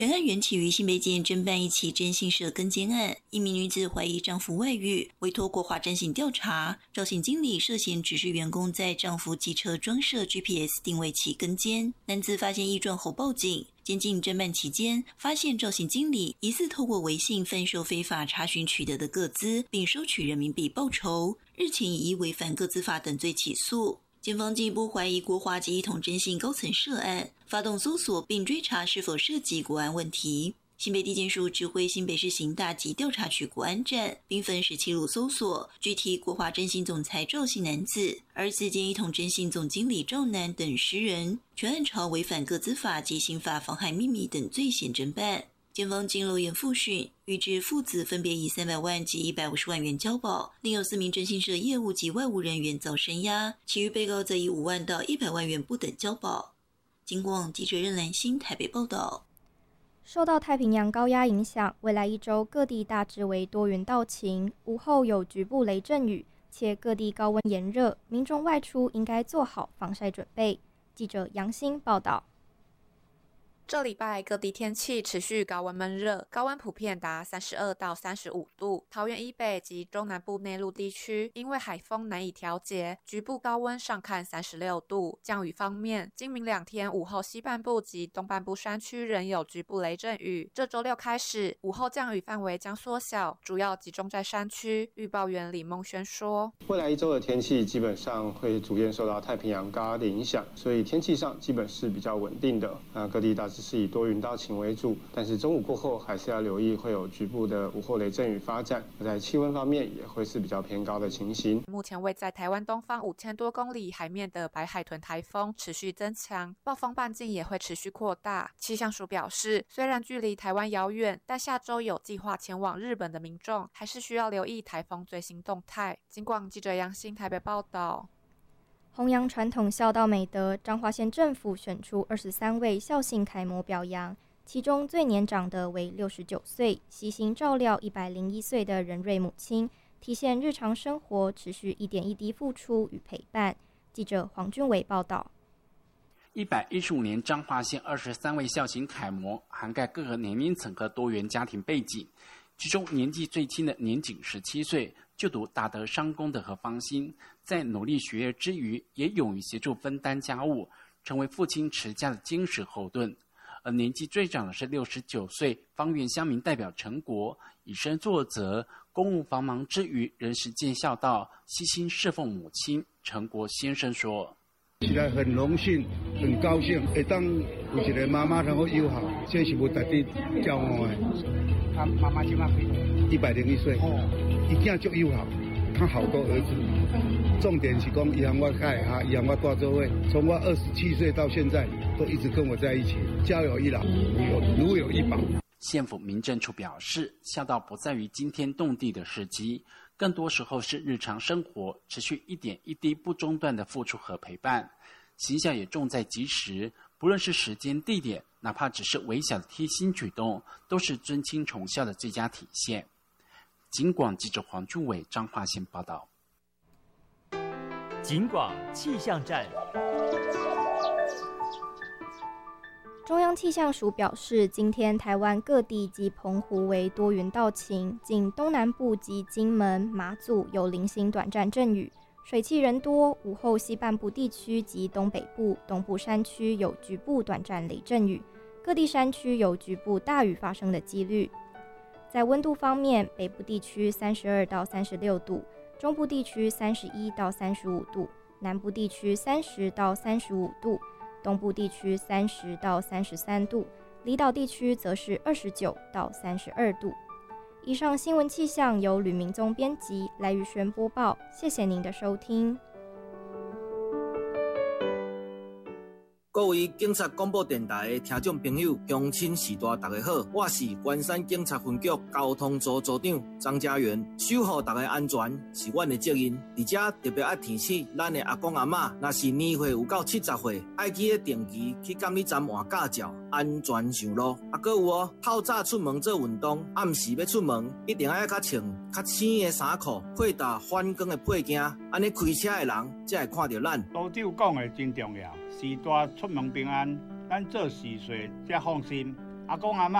本案缘起于新北检侦办一起征信社跟监案，一名女子怀疑丈夫外遇，委托国华征信调查，赵姓经理涉嫌指示员工在丈夫机车装设 GPS 定位器跟监，男子发现异状后报警。监禁侦办期间，发现赵姓经理疑似透过微信贩售非法查询取得的个资，并收取人民币报酬，日前已违反个资法等罪起诉。检方进一步怀疑国华及一统征信高层涉案，发动搜索并追查是否涉及国安问题。新北地检署指挥新北市刑大及调查局国安站，兵分17路搜索，具体国华征信总裁赵姓男子、儿子兼一统征信总经理赵男等10人，全案朝违反个资法及刑法妨害秘密等罪嫌侦办。检方经漏言复讯，预知父子分别以300万及150万元交保，另有4名征信社业务及外务人员遭声押，其余被告则以5万到100万元不等交保。警广记者任兰心台北报道。 受到太平洋高压影响，未来1周各地大致为多云到晴，午后有局部雷阵雨，且各地高温炎热，民众外出应该做好防晒准备。记者杨欣报道。 这礼拜各地天气持续高温闷热，高温普遍达32到35度。桃园以北及中南部内陆地区因为海风难以调节，局部高温上看36度。降雨方面，今明2天午后西半部及东半部山区仍有局部雷阵雨。这周6开始，午后降雨范围将缩小，主要集中在山区。预报员李梦轩说：“ 未来1周的天气基本上会逐渐受到太平洋高压的影响，所以天气上基本是比较稳定的。各地大致是以多云到晴为主，但是中午过后还是要留意会有局部的午后雷阵雨发展。在气温方面也会是比较偏高的情形。 目前位在台湾东方5000多公里海面的白海豚台风持续增强，暴风半径也会持续扩大。气象署表示，虽然距离台湾遥远，但下周有计划前往日本的民众还是需要留意台风最新动态。警广记者杨欣台北报道。 弘扬传统孝道美德，彰化县政府选出23位孝信楷模表扬，其中最年长的为69岁，悉心照料101岁的仁瑞母亲，体现日常生活持续一点一滴付出与陪伴。记者黄俊伟报道。 115年彰化县23位孝行楷模，涵盖各个年龄层和多元家庭背景，其中年纪最轻的年仅17岁，就读大德商工的何方兴，在努力学业之余，也勇于协助分担家务，成为父亲持家的坚实后盾。而年纪最长的是69岁方圆乡民代表陈国，以身作则，公务繁忙之余仍实践孝道，悉心侍奉母亲。陈国先生说：“ 现在很荣幸，很高兴，会当有一个妈妈能够友好，这是我特地教我的。他妈妈今晚101岁，一定就友好。他好多儿子，重点是讲伊和我开哈，伊和我大做伙，从我27岁到现在，都一直跟我在一起。家有一老，如有一宝。” 县府民政处表示，孝道不在于惊天动地的事迹，更多时候是日常生活持续一点一滴不中断的付出和陪伴。行孝也重在及时，不论是时间地点，哪怕只是微小的贴心举动，都是尊亲崇孝的最佳体现。警广记者黄俊伟彰化县报道。 警广气象站。 中央气象署表示，今天台湾各地及澎湖为多云到晴，仅东南部及金门、马祖有零星短暂阵雨，水汽人多。午后西半部地区及东北部、东部山区有局部短暂雷阵雨，各地山区有局部大雨发生的几率。在温度方面，北部地区32到36度，中部地区31到35度，南部地区30到35度，东部地区30到33度，离岛地区则是29到32度。以上新闻气象由吕明宗编辑，赖玉轩播报，谢谢您的收听。 各位警察广播电台的听众朋友，乡亲士大大家好，我是关山警察分局交通组组长张家元。守护大家安全是阮的责任，而且特别爱提醒咱的阿公阿嬷，若是年岁有到70岁，爱记得定期去监理站换驾照，安全上路。还有哦，透早出门做运动，暗时要出门一定要穿较青的衫裤，配搭反光的配件，安尼开车的人才会看到咱。 都长讲的真重要，时大出门平安，咱做事岁才放心。 阿公阿嬷